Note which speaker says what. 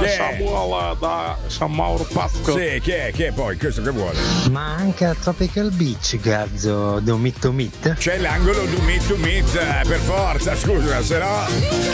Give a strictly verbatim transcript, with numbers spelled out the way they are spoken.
Speaker 1: Chi è?
Speaker 2: Samuele da San Mauro Pasco.
Speaker 1: Sì, chi è? Chi è poi? Questo che vuole?
Speaker 3: Ma anche a Tropical Beach, Gazzo, do meet to meet?
Speaker 1: C'è l'angolo do meet to meet, eh, per forza, scusa, se no